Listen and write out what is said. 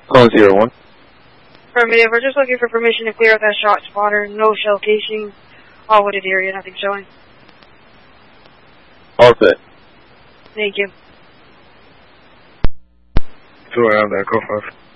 Call 01. Affirmative. We're just looking for permission to clear out that shot spotter. No shell casing. All wooded area. Nothing showing. All set. Thank you. So around that, go 5.